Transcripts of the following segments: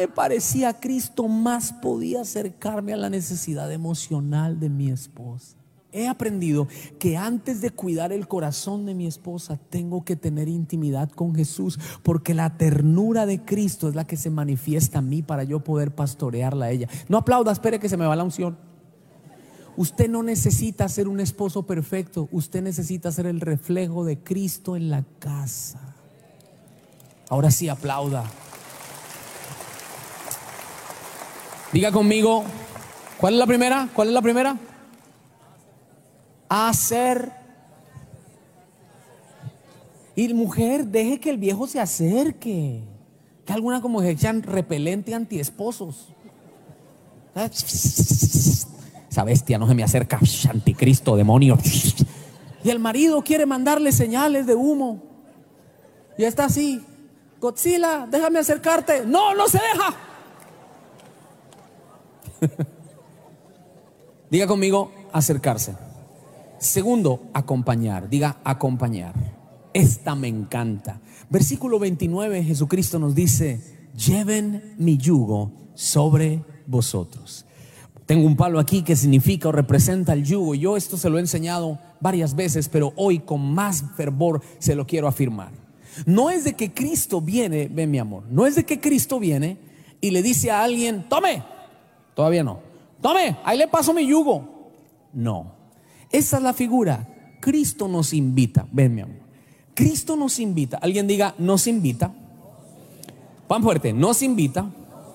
me parecía a Cristo, más podía acercarme a la necesidad emocional de mi esposa. He aprendido que antes de cuidar el corazón de mi esposa, tengo que tener intimidad con Jesús, porque la ternura de Cristo es la que se manifiesta a mí para yo poder pastorearla a ella. No aplauda, espere que se me va la unción. Usted no necesita ser un esposo perfecto, usted necesita ser el reflejo de Cristo en la casa. Ahora sí, aplauda. Diga conmigo, ¿cuál es la primera? ¿Cuál es la primera? Hacer. Y mujer, deje que el viejo se acerque. Que alguna como que echan repelente antiesposos. Esa bestia no se me acerca, anticristo, demonio. Y el marido quiere mandarle señales de humo. Y está así: Godzilla, déjame acercarte. No, no se deja. Diga conmigo, acercarse. Segundo, acompañar. Diga, acompañar. Esta me encanta. Versículo 29, Jesucristo nos dice: lleven mi yugo sobre vosotros. Tengo un palo aquí que significa o representa el yugo. Yo esto se lo he enseñado varias veces, pero hoy con más fervor se lo quiero afirmar. No es de que Cristo viene, ven mi amor, no es de que Cristo viene y le dice a alguien: tome, todavía no, tome, ahí le paso mi yugo. No, esa es la figura. Cristo nos invita, ven mi amor, Cristo nos invita. Alguien diga, nos invita. Pan fuerte, nos invita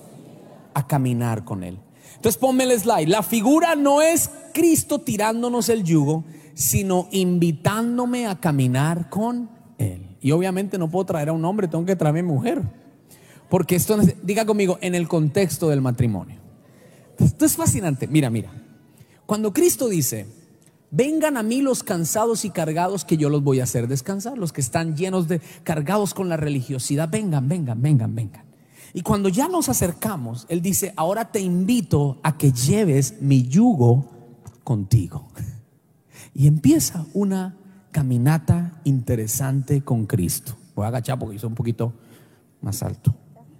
a caminar con Él. Entonces ponme el slide. La figura no es Cristo tirándonos el yugo, sino invitándome a caminar con Él. Y obviamente no puedo traer a un hombre, tengo que traer a mi mujer, porque esto, diga conmigo, en el contexto del matrimonio. Esto es fascinante. Mira, cuando Cristo dice: vengan a mí los cansados y cargados, que yo los voy a hacer descansar. Los que están llenos de, cargados con la religiosidad, vengan. Y cuando ya nos acercamos, Él dice: ahora te invito a que lleves mi yugo contigo. Y empieza una caminata interesante con Cristo. Voy a agachar porque hizo un poquito más alto.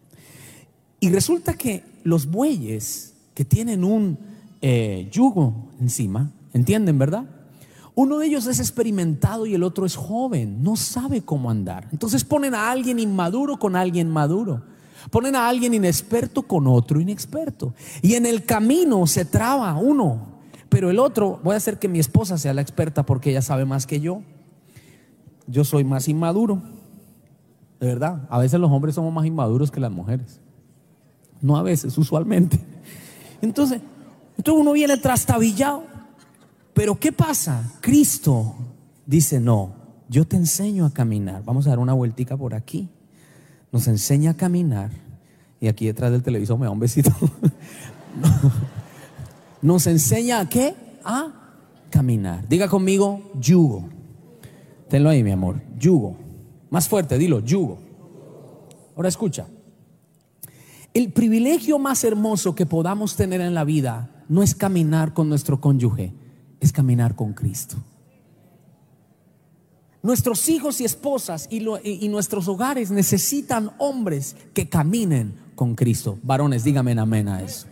Y resulta que los bueyes que tienen un yugo encima, ¿entienden, verdad? Uno de ellos es experimentado y el otro es joven, no sabe cómo andar. Entonces ponen a alguien inmaduro con alguien maduro, ponen a alguien inexperto con otro inexperto, y en el camino se traba uno. Pero el otro, voy a hacer que mi esposa sea la experta porque ella sabe más que yo. Yo soy más inmaduro. De verdad, a veces los hombres somos más inmaduros que las mujeres. No a veces, usualmente. Entonces uno viene trastabillado. Pero ¿qué pasa? Cristo dice: no, yo te enseño a caminar. Vamos a dar una vueltica por aquí. Nos enseña a caminar. Y aquí detrás del televisor me da un besito. Nos enseña ¿a qué? A caminar. Diga conmigo, yugo. Tenlo ahí, mi amor, yugo. Más fuerte, dilo, yugo. Ahora escucha. El privilegio más hermoso que podamos tener en la vida no es caminar con nuestro cónyuge, es caminar con Cristo. Nuestros hijos y esposas y nuestros hogares necesitan hombres que caminen con Cristo. Varones, díganme amén a eso.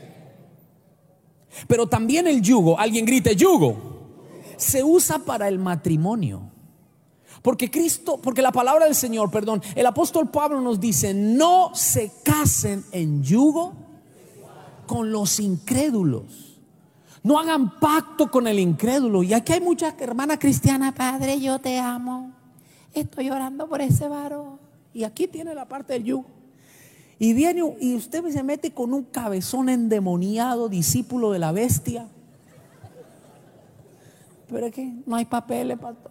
Pero también el yugo, alguien grite yugo, se usa para el matrimonio. Porque la palabra del Señor, el apóstol Pablo nos dice: no se casen en yugo con los incrédulos. No hagan pacto con el incrédulo. Y aquí hay muchas hermanas cristianas: padre, yo te amo, estoy orando por ese varón. Y aquí tiene la parte del yugo. Y viene y usted se mete con un cabezón endemoniado, discípulo de la bestia. Pero es que no hay papeles, pastor.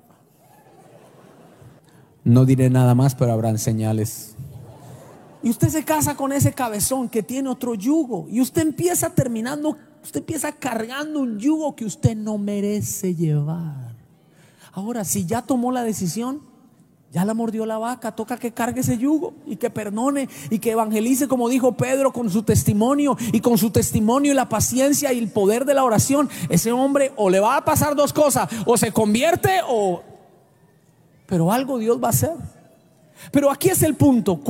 No diré nada más, pero habrán señales. Y usted se casa con ese cabezón que tiene otro yugo. Y usted empieza cargando un yugo que usted no merece llevar. Ahora, si ya tomó la decisión, ya la mordió la vaca, toca que cargue ese yugo y que perdone y que evangelice, como dijo Pedro, con su testimonio. Y con su testimonio y la paciencia y el poder de la oración, ese hombre o le va a pasar dos cosas: o se convierte pero algo Dios va a hacer. Pero aquí es el punto.